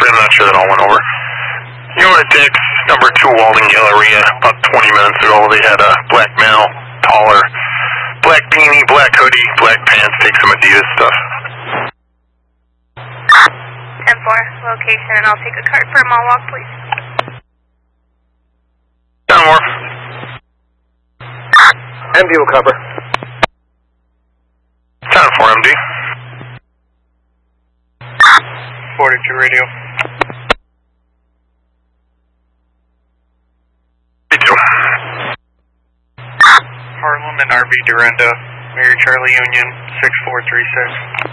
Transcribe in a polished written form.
I'm not sure that all went over. Unit Dix, number 2 Walden Galleria, about 20 minutes ago, they had a black male, taller, black beanie, black hoodie, black pants, take some Adidas stuff. 10-4, location, and I'll take a card for a mall walk, please. 10-4. MD will cover. 10-4, MD. 42 radio. 32. Harlem and RV Dorinda, Mary Charlie Union, 6436.